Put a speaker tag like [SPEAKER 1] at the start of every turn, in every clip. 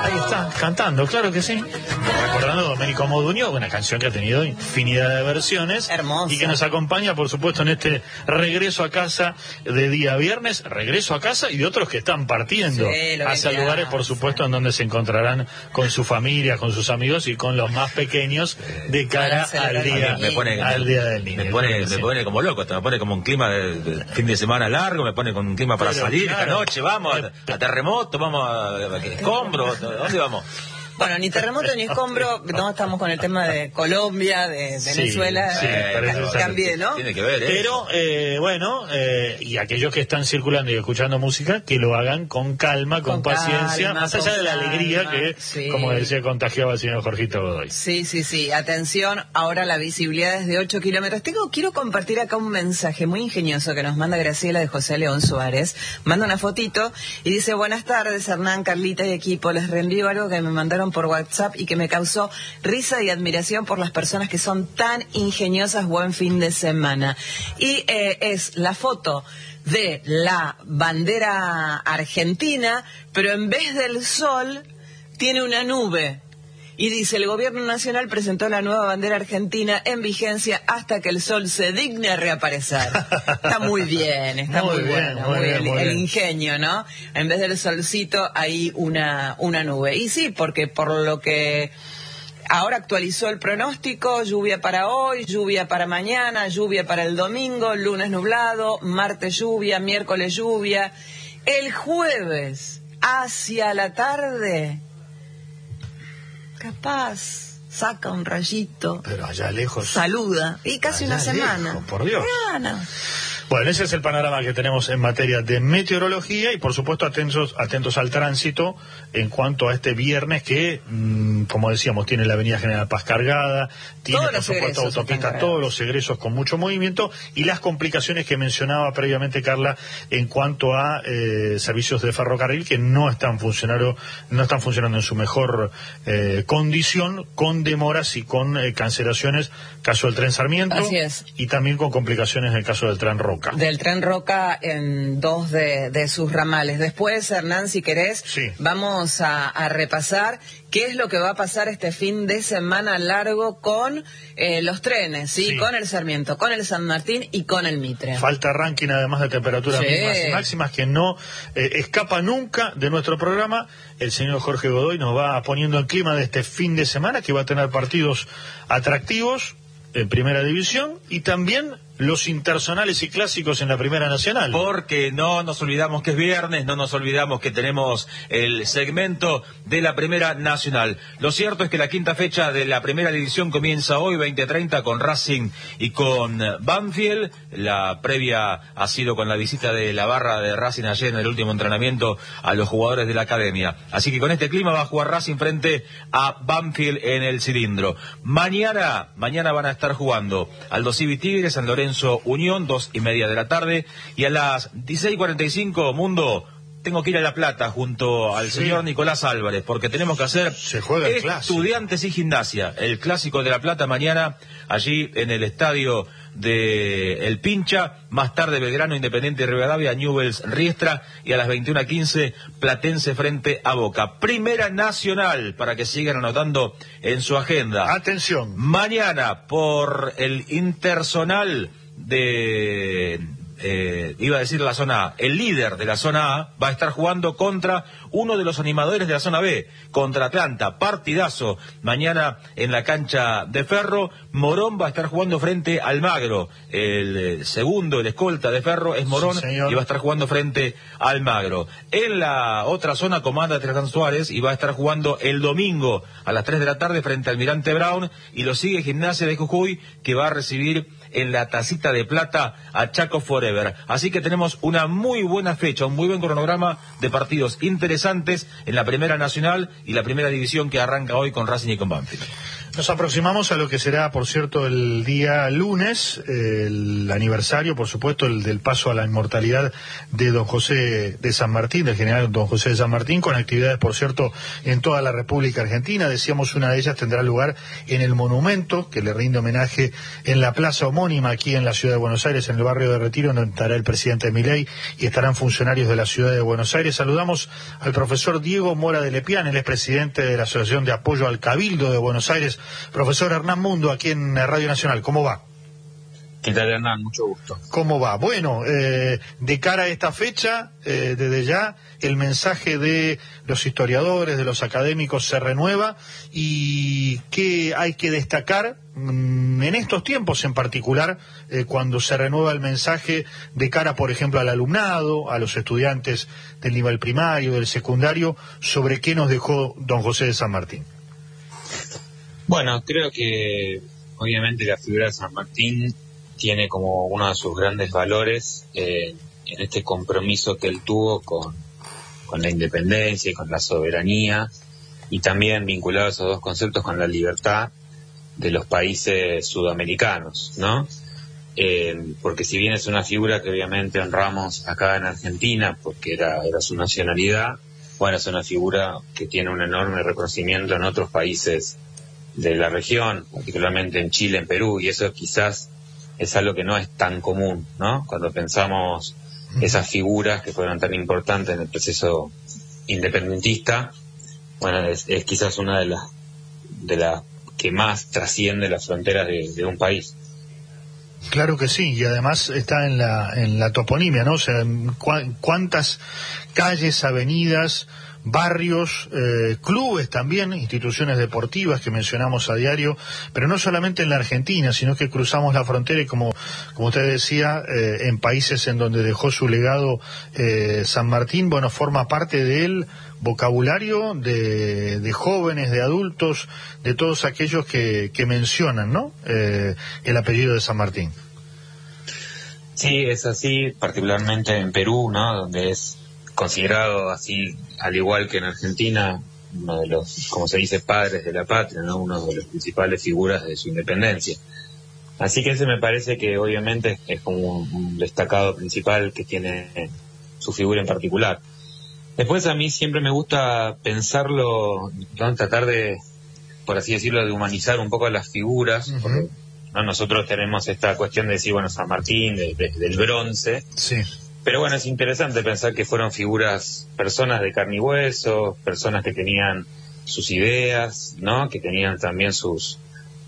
[SPEAKER 1] Ahí está, cantando, claro que sí. Recordando a Domenico Modugno, una canción que ha tenido infinidad de versiones.
[SPEAKER 2] Hermosa.
[SPEAKER 1] Y que nos acompaña, por supuesto, en este regreso a casa de día viernes, regreso a casa y de otros que están partiendo hacia lugares, por supuesto, en donde se encontrarán con su familia, con sus amigos y con los más pequeños de cara al día del niño.
[SPEAKER 3] Me pone como loco, me pone como un clima de fin de semana largo, me pone con un clima para salir esta noche, vamos a terremoto, vamos a escombro, ¿dónde vamos?
[SPEAKER 2] Bueno, ni terremoto ni escombro, no estamos con el tema de Colombia, de Venezuela, también, ¿no?
[SPEAKER 3] Tiene que ver,
[SPEAKER 1] pero y aquellos que están circulando y escuchando música, que lo hagan con calma, con paciencia, más allá de la alegría que, como decía, contagiaba el señor Jorgito Godoy.
[SPEAKER 2] Sí, atención, ahora la visibilidad es de 8 kilómetros. Quiero compartir acá un mensaje muy ingenioso que nos manda Graciela de José León Suárez. Manda una fotito y dice: buenas tardes, Hernán, Carlita y equipo, les reenvío algo que me mandaron por WhatsApp y que me causó risa y admiración por las personas que son tan ingeniosas. Buen fin de semana. Y es la foto de la bandera argentina, pero en vez del sol tiene una nube. Y dice: el gobierno nacional presentó la nueva bandera argentina en vigencia hasta que el sol se digne a reaparecer. Está muy bien, está muy bueno, el ingenio, ¿no? En vez del solcito hay una nube. Y sí, porque por lo que ahora actualizó el pronóstico, lluvia para hoy, lluvia para mañana, lluvia para el domingo, lunes nublado, martes lluvia, miércoles lluvia. El jueves, hacia la tarde, capaz saca un rayito,
[SPEAKER 1] pero allá lejos,
[SPEAKER 2] saluda, y casi una semana
[SPEAKER 1] lejos, por Dios.
[SPEAKER 2] Gana.
[SPEAKER 1] Bueno, ese es el panorama que tenemos en materia de meteorología y, por supuesto, atentos al tránsito en cuanto a este viernes que, como decíamos, tiene la Avenida General Paz cargada, tiene, por supuesto, autopistas, todos los egresos con mucho movimiento y las complicaciones que mencionaba previamente Carla en cuanto a servicios de ferrocarril que no están funcionando en su mejor condición, con demoras y con cancelaciones, caso del tren Sarmiento.
[SPEAKER 2] Así es.
[SPEAKER 1] Y también con complicaciones en el caso del tren Roca.
[SPEAKER 2] Del tren Roca en 2 de sus ramales. Después, Hernán, si querés, vamos a repasar qué es lo que va a pasar este fin de semana largo con los trenes, ¿sí? Con el Sarmiento, con el San Martín y con el Mitre.
[SPEAKER 1] Falta ranking, además de temperaturas mínimas y máximas, que no escapa nunca de nuestro programa. El señor Jorge Godoy nos va poniendo el clima de este fin de semana, que va a tener partidos atractivos en Primera División y también los interzonales y clásicos en la Primera Nacional.
[SPEAKER 3] Porque no nos olvidamos que es viernes, no nos olvidamos que tenemos el segmento de la Primera Nacional. Lo cierto es que la quinta fecha de la Primera División comienza hoy, 20:30, con Racing y con Banfield. La previa ha sido con la visita de la barra de Racing ayer en el último entrenamiento a los jugadores de la academia. Así que con este clima va a jugar Racing frente a Banfield en el cilindro. Mañana van a estar jugando Aldo Civi Tigre, San Lorenzo Unión, 2:30 de la tarde, y a las 16:45, Mundo, tengo que ir a La Plata junto al señor Nicolás Álvarez, porque tenemos que hacer Estudiantes y Gimnasia, el clásico de La Plata mañana, allí en el estadio de El Pincha. Más tarde Belgrano, Independiente de Rivadavia, Newell's Riestra, y a las 21:15 Platense frente a Boca. Primera Nacional, para que sigan anotando en su agenda.
[SPEAKER 1] Atención.
[SPEAKER 3] Mañana por el interzonal de... iba a decir la zona A, el líder de la zona A va a estar jugando contra uno de los animadores de la zona B, contra Atlanta. Partidazo mañana en la cancha de Ferro. Morón va a estar jugando frente al Magro. El segundo, el escolta de Ferro es Morón, y va a estar jugando frente al Magro. En la otra zona comanda Tristan Suárez y va a estar jugando el domingo a las 3 de la tarde frente al Almirante Brown, y lo sigue Gimnasia de Jujuy, que va a recibir en la tacita de plata a Chaco Forever. Así que tenemos una muy buena fecha, un muy buen cronograma de partidos interesantes en la Primera Nacional y la Primera División, que arranca hoy con Racing y con Banfield.
[SPEAKER 1] Nos aproximamos a lo que será, por cierto, el día lunes, el aniversario, por supuesto, el del paso a la inmortalidad de don José de San Martín, del general don José de San Martín, con actividades, por cierto, en toda la República Argentina. Decíamos, una de ellas tendrá lugar en el monumento, que le rinde homenaje en la plaza homónima, aquí en la ciudad de Buenos Aires, en el barrio de Retiro, donde estará el presidente Milei y estarán funcionarios de la ciudad de Buenos Aires. Saludamos al profesor Diego Mora de Lepiane, él es presidente de la Asociación de Apoyo al Cabildo de Buenos Aires. Profesor Hernán Mundo, aquí en Radio Nacional, ¿cómo va?
[SPEAKER 4] ¿Qué tal, Hernán? Mucho gusto.
[SPEAKER 1] ¿Cómo va? Bueno, de cara a esta fecha, desde ya, el mensaje de los historiadores, de los académicos se renueva, y ¿qué hay que destacar en estos tiempos en particular, cuando se renueva el mensaje de cara, por ejemplo, al alumnado, a los estudiantes del nivel primario, del secundario, sobre qué nos dejó don José de San Martín?
[SPEAKER 4] Bueno, creo que obviamente la figura de San Martín tiene como uno de sus grandes valores en este compromiso que él tuvo con la independencia y con la soberanía, y también vinculado a esos dos conceptos con la libertad de los países sudamericanos, ¿no? Porque si bien es una figura que obviamente honramos acá en Argentina porque era su nacionalidad, bueno, es una figura que tiene un enorme reconocimiento en otros países de la región, particularmente en Chile, en Perú, y eso quizás es algo que no es tan común, ¿no? Cuando pensamos esas figuras que fueron tan importantes en el proceso independentista, bueno, es quizás una de las que más trasciende las fronteras de un país.
[SPEAKER 1] Claro que sí, y además está en la toponimia, ¿no? O sea, cuántas calles, avenidas, barrios, clubes también, instituciones deportivas que mencionamos a diario, pero no solamente en la Argentina, sino que cruzamos la frontera y como usted decía, en países en donde dejó su legado San Martín, bueno, forma parte del vocabulario de jóvenes, de adultos, de todos aquellos que mencionan, ¿no? El apellido de San Martín.
[SPEAKER 4] Sí, es así, particularmente en Perú, ¿no? Donde es considerado así, al igual que en Argentina, uno de los, como se dice, padres de la patria, ¿no? Uno de las principales figuras de su independencia. Así que ese me parece que obviamente es como un destacado principal que tiene su figura en particular. Después a mí siempre me gusta pensarlo, ¿no? Tratar de, por así decirlo, de humanizar un poco a las figuras, porque, ¿no? Nosotros tenemos esta cuestión de decir, bueno, San Martín, del bronce.
[SPEAKER 1] Sí.
[SPEAKER 4] Pero bueno, es interesante pensar que fueron figuras, personas de carne y hueso, personas que tenían sus ideas, ¿no? Que tenían también sus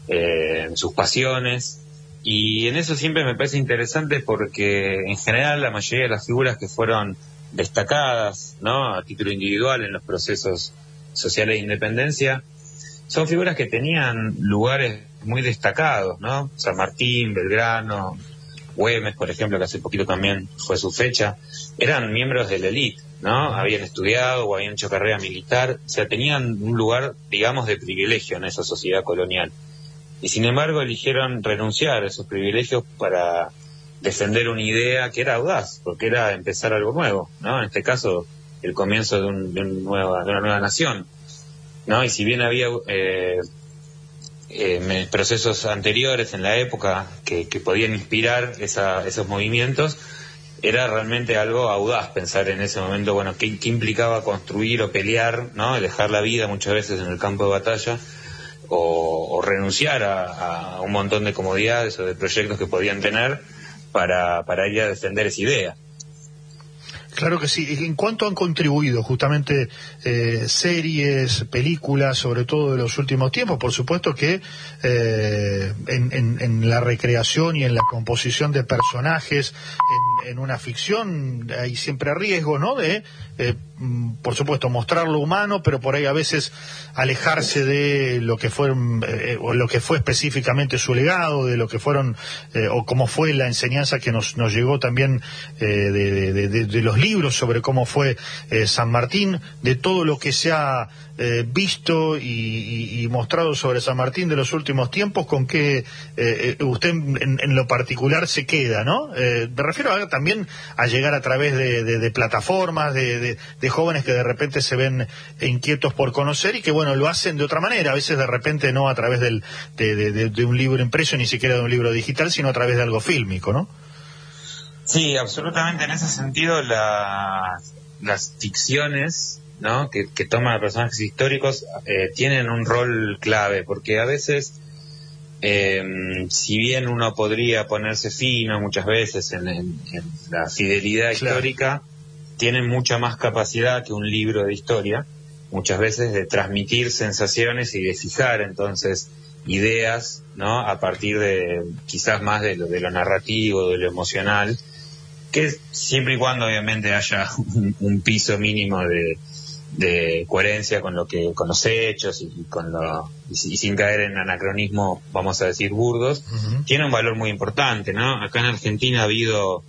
[SPEAKER 4] pasiones, y en eso siempre me parece interesante porque en general la mayoría de las figuras que fueron destacadas, ¿no? A título individual en los procesos sociales de independencia, son figuras que tenían lugares muy destacados, ¿no? San Martín, Belgrano, Güemes, por ejemplo, que hace poquito también fue su fecha, eran miembros de la élite, ¿no? Habían estudiado o habían hecho carrera militar, o sea, tenían un lugar, digamos, de privilegio en esa sociedad colonial. Y sin embargo eligieron renunciar a esos privilegios para defender una idea que era audaz, porque era empezar algo nuevo, ¿no? En este caso, el comienzo de una nueva nación, ¿no? Y si bien había procesos anteriores en la época que podían inspirar esos movimientos, era realmente algo audaz pensar en ese momento, bueno, qué implicaba construir o pelear, ¿no? Dejar la vida muchas veces en el campo de batalla, o renunciar a un montón de comodidades o de proyectos que podían tener para ir a defender esa idea.
[SPEAKER 1] Claro que sí. ¿En cuánto han contribuido justamente series, películas, sobre todo de los últimos tiempos? Por supuesto que en la recreación y en la composición de personajes, en una ficción hay siempre riesgo, ¿no? De, por supuesto, mostrar lo humano, pero por ahí a veces alejarse de lo que fue o lo que fue específicamente su legado, de lo que fueron o cómo fue la enseñanza que nos llegó también de los libros sobre cómo fue San Martín, de todo lo que se ha visto y mostrado sobre San Martín de los últimos tiempos, con que usted en lo particular se queda, ¿no? Me refiero también a llegar a través de plataformas, de de jóvenes que de repente se ven inquietos por conocer y que, bueno, lo hacen de otra manera, a veces de repente no a través de un libro impreso, ni siquiera de un libro digital, sino a través de algo fílmico, ¿no?
[SPEAKER 4] Sí, absolutamente. En ese sentido, las ficciones, ¿no?, que toman a personajes históricos tienen un rol clave, porque a veces, si bien uno podría ponerse fino muchas veces en la fidelidad histórica, tienen mucha más capacidad que un libro de historia, muchas veces, de transmitir sensaciones y de fijar entonces ideas, ¿no?, a partir de quizás más de lo narrativo, de lo emocional, que siempre y cuando obviamente haya un piso mínimo de coherencia con con los hechos y sin caer en anacronismo, vamos a decir, burdos, tiene un valor muy importante, ¿no? Acá en Argentina ha habido,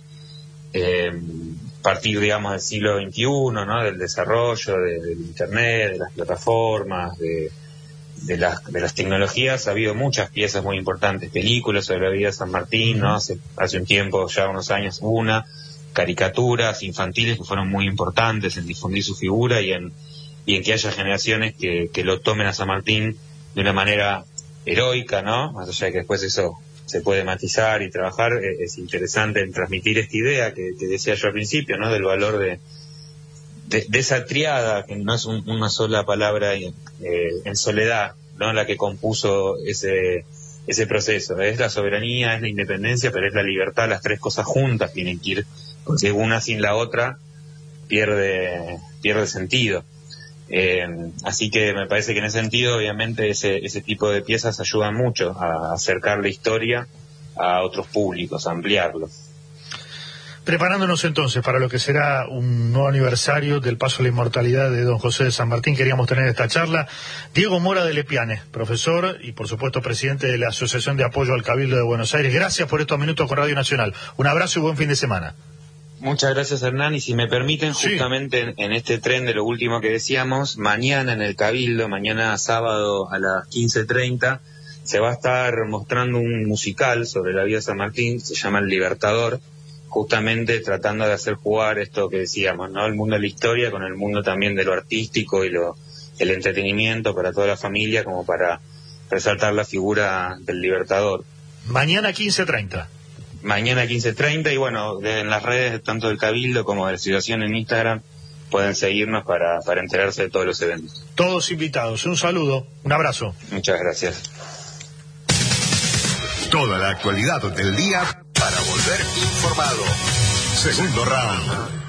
[SPEAKER 4] a partir, digamos, del siglo XXI, ¿no?, del desarrollo del Internet, de las plataformas, de las tecnologías, ha habido muchas piezas muy importantes, películas sobre la vida de San Martín, ¿no? Hace un tiempo, ya unos años, caricaturas infantiles que fueron muy importantes en difundir su figura y en que haya generaciones que lo tomen a San Martín de una manera heroica, ¿no? Más allá de que después eso se puede matizar y trabajar, es interesante en transmitir esta idea que decía yo al principio, ¿no?, del valor de esa triada, que no es una sola palabra en soledad, ¿no?, la que compuso ese proceso. Es la soberanía, es la independencia, pero es la libertad. Las tres cosas juntas tienen que ir, porque una sin la otra pierde sentido. Así que me parece que en ese sentido, obviamente, ese tipo de piezas ayudan mucho a acercar la historia a otros públicos, a ampliarlo.
[SPEAKER 1] Preparándonos entonces para lo que será un nuevo aniversario del paso a la inmortalidad de don José de San Martín, queríamos tener esta charla. Diego Mora de Lepiane, profesor y por supuesto presidente de la Asociación de Apoyo al Cabildo de Buenos Aires. Gracias por estos minutos con Radio Nacional. Un abrazo y buen fin de semana.
[SPEAKER 4] Muchas gracias, Hernán, y si me permiten, justamente en este tren de lo último que decíamos, mañana en el Cabildo, mañana sábado a las 15:30, se va a estar mostrando un musical sobre la vida de San Martín, se llama El Libertador, justamente tratando de hacer jugar esto que decíamos, ¿no?, el mundo de la historia con el mundo también de lo artístico y el entretenimiento para toda la familia, como para resaltar la figura del Libertador.
[SPEAKER 1] Mañana 15:30.
[SPEAKER 4] Mañana 15:30, y bueno, en las redes tanto del Cabildo como de la Asociación en Instagram pueden seguirnos para enterarse de todos los eventos.
[SPEAKER 1] Todos invitados. Un saludo, un abrazo.
[SPEAKER 4] Muchas gracias.
[SPEAKER 5] Toda la actualidad del día para volver informado. Segundo round.